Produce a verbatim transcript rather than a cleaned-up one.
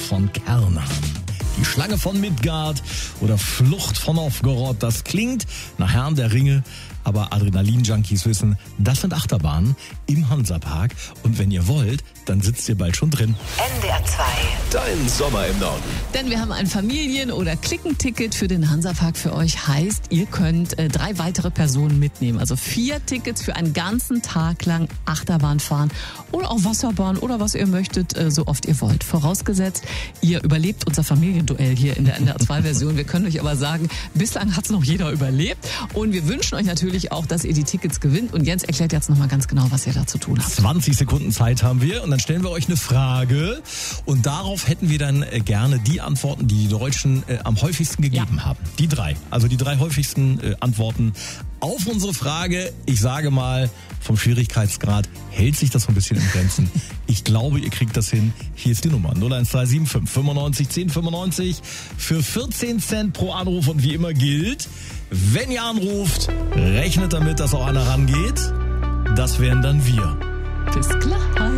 von Kärnern. Die Schlange von Midgard oder Flucht von Novgorod, das klingt nach Herrn der Ringe, aber Adrenalin-Junkies wissen, das sind Achterbahnen im Hansapark und wenn ihr wollt, dann sitzt ihr bald schon drin. N D R zwei. Dein Sommer im Norden. Denn wir haben ein Familien- oder Klickenticket für den Hansapark für euch. Heißt, ihr könnt äh, drei weitere Personen mitnehmen. Also vier Tickets für einen ganzen Tag lang Achterbahn fahren oder auch Wasserbahn oder was ihr möchtet, äh, so oft ihr wollt. Vorausgesetzt, ihr überlebt unser Familienduell hier in der N D R zwei Version. Wir können euch aber sagen, bislang hat es noch jeder überlebt. Und wir wünschen euch natürlich auch, dass ihr die Tickets gewinnt. Und Jens erklärt jetzt nochmal ganz genau, was ihr da zu tun habt. zwanzig Sekunden Zeit haben wir und dann stellen wir euch eine Frage und darauf hätten wir dann äh, gerne die Antworten, die die Deutschen äh, am häufigsten gegeben Ja. haben. Die drei. Also die drei häufigsten äh, Antworten auf unsere Frage. Ich sage mal, vom Schwierigkeitsgrad hält sich das so ein bisschen in Grenzen. Ich glaube, ihr kriegt das hin. Hier ist die Nummer null eins drei sieben fünf fünfundneunzig zehn fünfundneunzig für vierzehn Cent pro Anruf und wie immer gilt, wenn ihr anruft, rechnet damit, dass auch einer rangeht. Das wären dann wir. Bis klar.